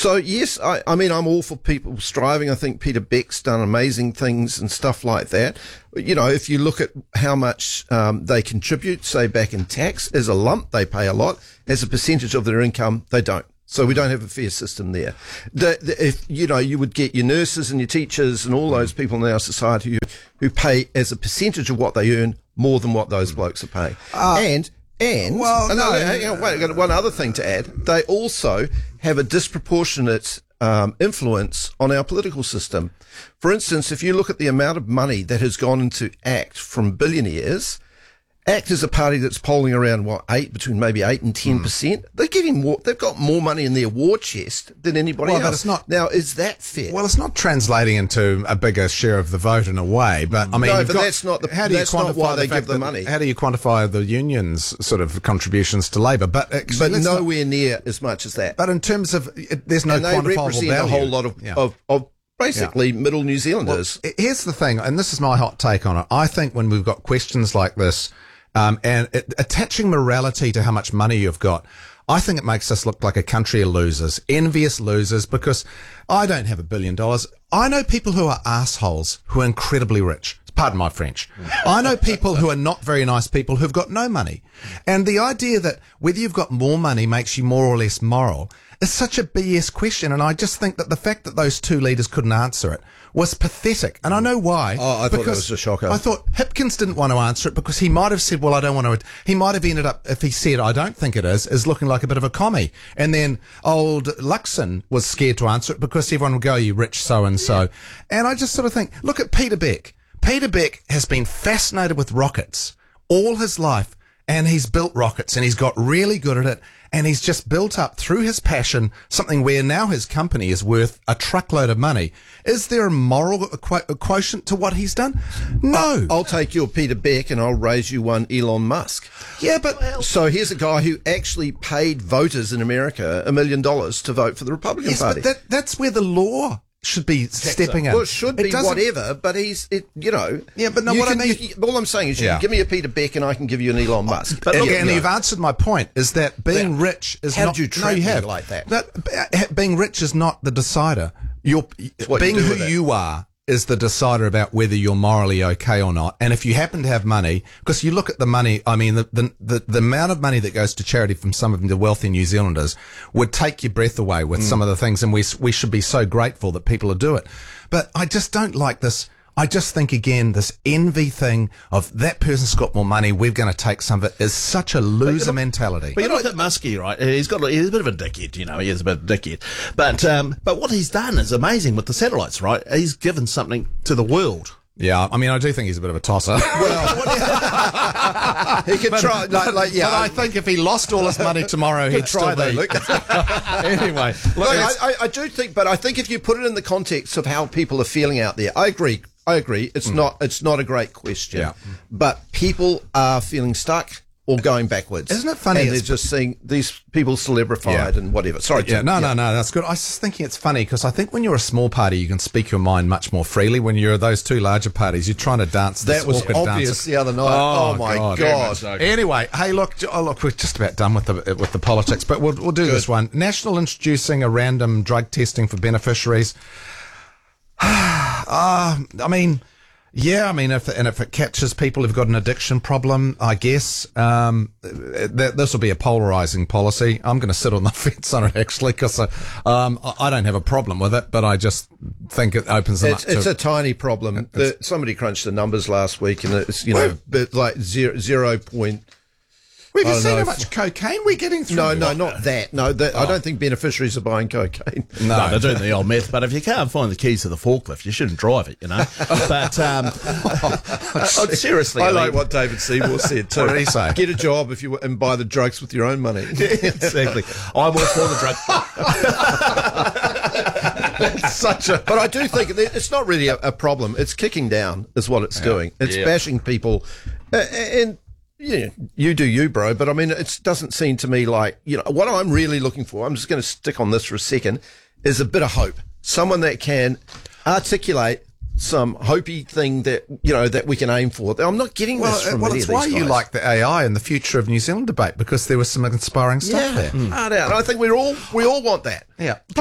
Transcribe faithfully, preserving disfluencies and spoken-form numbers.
So, yes, I, I mean, I'm all for people striving. I think Peter Beck's done amazing things and stuff like that. You know, if you look at how much um, they contribute, say, back in tax, as a lump, they pay a lot. As a percentage of their income, they don't. So we don't have a fair system there. The, the, if, you know, you would get your nurses and your teachers and all those people in our society who, who pay as a percentage of what they earn more than what those blokes are paying. Uh, and, and, well, and no, hang on, wait, I've got one other thing to add. They also have a disproportionate um, influence on our political system. For instance, if you look at the amount of money that has gone into ACT from billionaires, ACT is a party that's polling around, what, eight, between maybe eight and ten percent. Mm. They're getting more, they've got more money in their war chest than anybody well, else. But it's not, now, is that fair? Well, it's not translating into a bigger share of the vote in a way, but I mean, no, but got, that's not the, how do that's you quantify not why the they fact give the that, money. How do you quantify the union's sort of contributions to Labour? But actually, but nowhere not, near as much as that. But in terms of, it, there's no and they quantifiable represent value. a whole lot of, yeah. of, of basically yeah. middle New Zealanders. Well, here's the thing, and this is my hot take on it. I think when we've got questions like this, Um, and it, attaching morality to how much money you've got, I think it makes us look like a country of losers, envious losers, because I don't have a billion dollars. I know people who are assholes who are incredibly rich. Pardon my French. I know people who are not very nice people who've got no money. And the idea that whether you've got more money makes you more or less moral is such a B S question. And I just think that the fact that those two leaders couldn't answer it was pathetic. And I know why. Oh, I thought that was a shocker. I thought Hipkins didn't want to answer it because he might have said, well, I don't want to. He might have ended up, if he said, I don't think it is, is looking like a bit of a commie. And then old Luxon was scared to answer it because everyone would go, you rich so-and-so. Yeah. And I just sort of think, look at Peter Beck. Peter Beck has been fascinated with rockets all his life, and he's built rockets, and he's got really good at it, and he's just built up through his passion something where now his company is worth a truckload of money. Is there a moral qu- quotient to what he's done? No. I'll take your Peter Beck and I'll raise you one Elon Musk. Yeah, but... So here's a guy who actually paid voters in America a million dollars to vote for the Republican yes, Party. But that, that's where the law should be stepping in. Well, it should it be whatever, but he's, it, you know. Yeah, but no, what can, I mean. You, all I'm saying is, you yeah. can give me a Peter Beck and I can give you an Elon Musk. But and, look, you and know, you've answered my point, is that being that, rich is how not. Did you no, you have. like that. That being rich is not the decider. You're being you who you are is the decider about whether you're morally okay or not. And if you happen to have money, because you look at the money, I mean, the, the, the, the amount of money that goes to charity from some of the wealthy New Zealanders would take your breath away with mm. some of the things. And we, we should be so grateful that people do it. But I just don't like this. I just think, again, this envy thing of that person's got more money, we're going to take some of it, is such a loser but mentality. But you look at Muskie, right? He's got he's a bit of a dickhead, you know. He is a bit of a dickhead. But um, but what he's done is amazing with the satellites, right? He's given something to the world. Yeah, I mean, I do think he's a bit of a tosser. Well, he could but, try. Like, like, yeah, but I think if he lost all his money tomorrow, he'd try still that, be. Anyway, look, look, I, I, I do think, but I think if you put it in the context of how people are feeling out there, I agree. I agree. It's mm. not. It's not a great question. Yeah. But people are feeling stuck or going backwards. Isn't it funny? And they're just seeing these people celebrified yeah. and whatever. Sorry. Yeah. Jim. No. Yeah. No. No. That's good. I was just thinking it's funny because I think when you're a small party, you can speak your mind much more freely. When you're those two larger parties, you're trying to dance. This That was awkward obvious dance. the other night. Oh, Oh, my God. God. So. Anyway, hey, look, oh, look, we're just about done with the with the politics, but we'll we'll do Good. this one. National introducing a random drug testing for beneficiaries. uh, I mean. Yeah, I mean, if and if it catches people who've got an addiction problem, I guess um, th- this will be a polarizing policy. I'm going to sit on the fence on it actually because uh, um, I don't have a problem with it, but I just think it opens them It's, up. To, it's a tiny problem. The, somebody crunched the numbers last week, and it's you know bit like zero zero point. Have you I don't seen know how if- much cocaine we're getting through? No, no, not that. No, that, I don't think beneficiaries are buying cocaine. No. No, they're doing the old meth. But if you can't find the keys to the forklift, you shouldn't drive it, you know. But um, oh, seriously, I I like mean, what David Seymour said too. What did he say? Get a job if you and buy the drugs with your own money. exactly. I'm all for the drug. It's such a. But I do think that it's not really a, a problem. It's kicking down, is what it's doing. It's Yeah. bashing people, uh, and. Yeah, you do you, bro. But I mean, it doesn't seem to me like, you know, what I'm really looking for, I'm just going to stick on this for a second, is a bit of hope. Someone that can articulate some hopey thing that, you know, that we can aim for. I'm not getting Well, this from well, any it's of why these you guys. like the A I and the future of New Zealand debate because there was some inspiring stuff Yeah, there. hard out. And I think we're all, we all want that. Yeah.